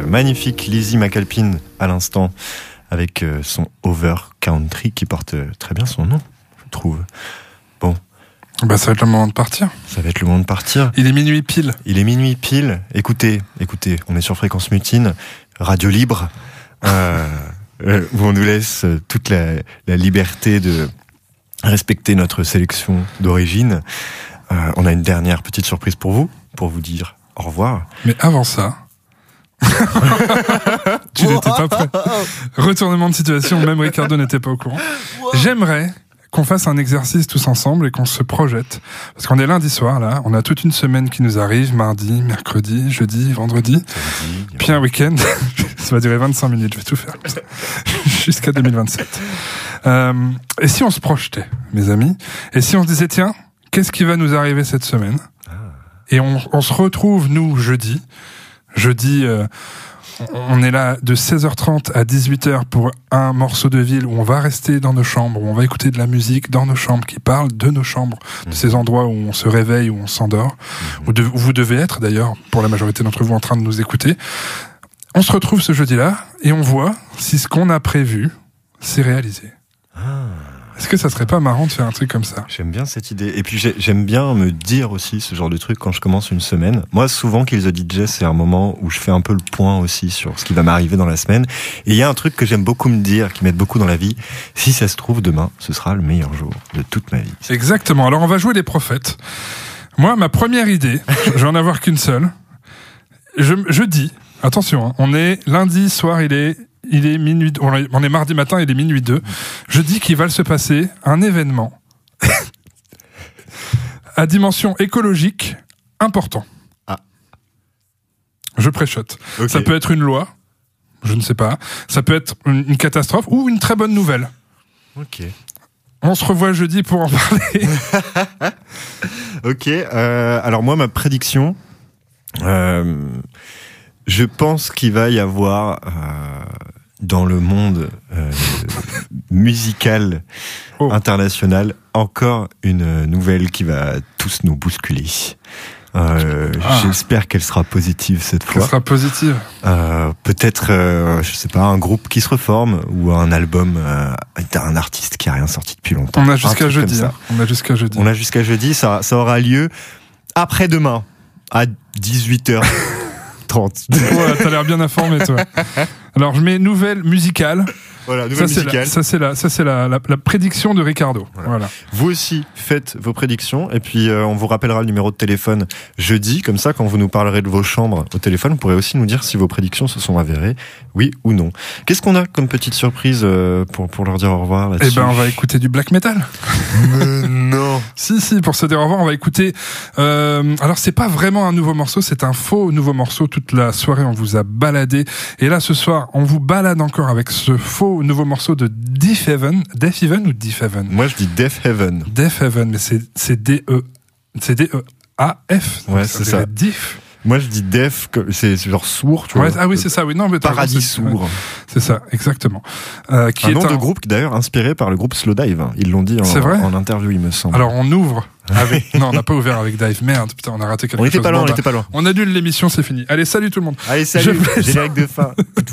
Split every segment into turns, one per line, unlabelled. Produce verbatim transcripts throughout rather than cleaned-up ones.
magnifique Lizzie McAlpin à l'instant avec euh, son Over Country qui porte euh, très bien son nom, je trouve. Bon.
Bah, ça va être le moment de partir.
Ça va être le moment de partir.
Il est minuit pile.
Il est minuit pile. Écoutez, écoutez, on est sur Fréquence Mutine, radio libre, euh, euh, où on nous laisse toute la, la liberté de respecter notre sélection d'origine. Euh, on a une dernière petite surprise pour vous, pour vous dire au revoir.
Mais avant ça... tu n'étais pas prêt. Retournement de situation, même Ricardo n'était pas au courant. J'aimerais qu'on fasse un exercice tous ensemble et qu'on se projette. Parce qu'on est lundi soir, là, on a toute une semaine qui nous arrive, mardi, mercredi, jeudi, vendredi, Samedi, puis un week-end. Ça va durer vingt-cinq minutes, je vais tout faire. Jusqu'à deux mille vingt-sept. Euh, et si on se projetait, mes amis, et si on se disait, tiens, qu'est-ce qui va nous arriver cette semaine ? Et on, on se retrouve, nous, jeudi. Jeudi, euh, on est là de seize heures trente à dix-huit heures pour un morceau de ville où on va rester dans nos chambres, où on va écouter de la musique dans nos chambres, qui parle de nos chambres, de ces endroits où on se réveille, où on s'endort, où, de, où vous devez être d'ailleurs, pour la majorité d'entre vous en train de nous écouter. On se retrouve ce jeudi-là et on voit si ce qu'on a prévu s'est réalisé. Ah. Est-ce que ça serait pas marrant de faire un truc comme ça ?
J'aime bien cette idée. Et puis j'aime bien me dire aussi ce genre de truc quand je commence une semaine. Moi, souvent, Kill the D J, c'est un moment où je fais un peu le point aussi sur ce qui va m'arriver dans la semaine. Et il y a un truc que j'aime beaucoup me dire, qui m'aide beaucoup dans la vie. Si ça se trouve, demain, ce sera le meilleur jour de toute ma vie.
Exactement. Alors, on va jouer les prophètes. Moi, ma première idée, je vais en avoir qu'une seule. Je, je dis, attention, hein, on est lundi soir, il est... Il est minuit, on est mardi matin, il est minuit deux. Je dis qu'il va se passer un événement à dimension écologique important. Ah. Je préchote. Okay. Ça peut être une loi, je ne sais pas. Ça peut être une, une catastrophe ou une très bonne nouvelle.
Ok.
On se revoit jeudi pour en parler.
Ok. Euh, alors moi, ma prédiction, euh, je pense qu'il va y avoir euh, dans le monde euh, musical oh. international encore une nouvelle qui va tous nous bousculer. Euh, ah. J'espère qu'elle sera positive cette fois.
Elle sera positive.
Euh, peut-être, euh, je sais pas, un groupe qui se reforme ou un album euh, d'un artiste qui a rien sorti depuis longtemps.
On a jusqu'à jeudi. Hein. On a jusqu'à jeudi.
On a jusqu'à jeudi. Ça, ça aura lieu après-demain à dix-huit heures trente.
Ouais, t'as l'air bien informé, toi. Alors, je mets nouvelle musicale.
Voilà, nouvelle
ça,
musicale.
C'est la, ça, c'est, la, ça, c'est la, la, la prédiction de Ricardo. Voilà. Voilà.
Vous aussi, faites vos prédictions. Et puis, euh, on vous rappellera le numéro de téléphone jeudi. Comme ça, quand vous nous parlerez de vos chambres au téléphone, vous pourrez aussi nous dire si vos prédictions se sont avérées, oui ou non. Qu'est-ce qu'on a comme petite surprise euh, pour, pour leur dire au revoir là-dessus ?
Eh ben, on va écouter du black metal.
Mais non.
Si, si, pour se dire au revoir, on va écouter... Euh, alors, c'est pas vraiment un nouveau morceau, c'est un faux nouveau morceau. Toute la soirée, on vous a baladé. Et là, ce soir, on vous balade encore avec ce faux nouveau morceau de Deaf Heaven. Deaf Heaven ou Deaf Heaven ?
Moi, je dis Deaf Heaven.
Deaf Heaven, mais c'est, c'est D-E... C'est D-E-A-F.
Ouais, c'est ça.
Diff.
Moi, je dis Def, c'est genre sourd, tu
ouais,
vois.
Ah oui, c'est ça, oui. Non, mais
Paradis
c'est,
sourd.
Ouais, c'est ça, exactement.
Euh, qui un est nom un... de groupe, d'ailleurs, inspiré par le groupe Slowdive. Ils l'ont dit en, en interview, il me semble.
Alors, on ouvre avec... non, on n'a pas ouvert avec Dive. Merde, putain, on a raté quelque
on
chose.
Était pas loin,
bon,
on était pas loin.
On annule l'émission, c'est fini. Allez, salut tout le monde.
Allez, salut. Générique de fin.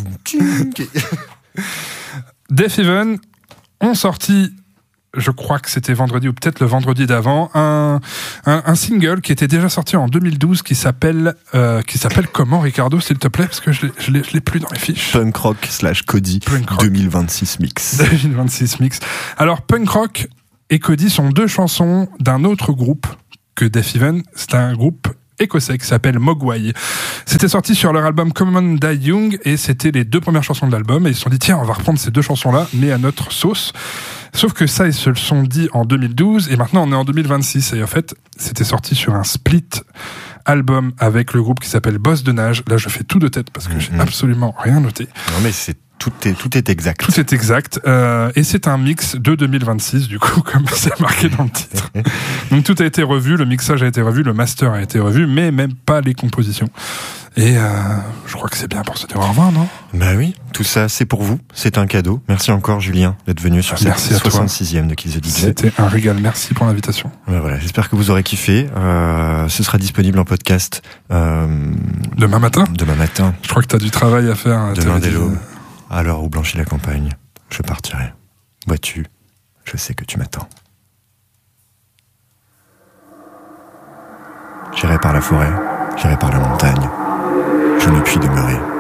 Deaf Heaven ont sorti... je crois que c'était vendredi ou peut-être le vendredi d'avant, un, un, un single qui était déjà sorti en deux mille douze qui s'appelle euh, qui s'appelle comment, Ricardo, s'il te plaît, parce que je l'ai, je l'ai, je l'ai plus dans les fiches.
Punk Rock slash Cody deux mille vingt-six mix.
deux mille vingt-six mix. Alors Punk Rock et Cody sont deux chansons d'un autre groupe que Deaf Heaven. C'est un groupe écossais qui s'appelle Mogwai. C'était sorti sur leur album Common Die Young et c'était les deux premières chansons de l'album et ils se sont dit tiens, on va reprendre ces deux chansons-là mais à notre sauce. Sauf que ça, ils se le sont dit en deux mille douze et maintenant on est en deux mille vingt-six et en fait, c'était sorti sur un split album avec le groupe qui s'appelle Boss de Nage. Là, je fais tout de tête parce que j'ai mmh. absolument rien noté.
Non mais c'est Tout est, tout est exact.
Tout est exact. Euh, et c'est un mix de deux mille vingt-six, du coup, comme c'est marqué dans le titre. Donc tout a été revu, le mixage a été revu, le master a été revu, mais même pas les compositions. Et euh, je crois que c'est bien pour se dire au revoir, non ?
Bah oui, tout ça c'est pour vous, c'est un cadeau. Merci encore Julien d'être venu sur
ah,
cette soixante-sixième de Kill the D J.
C'était un régal, merci pour l'invitation.
Bah voilà, j'espère que vous aurez kiffé. Euh, ce sera disponible en podcast euh,
demain matin.
Demain matin.
Je crois que t'as du travail à faire.
Demain dès l'aube, à l'heure où blanchit la campagne, je partirai. Vois-tu, je sais que tu m'attends. J'irai par la forêt, j'irai par la montagne. Je ne puis demeurer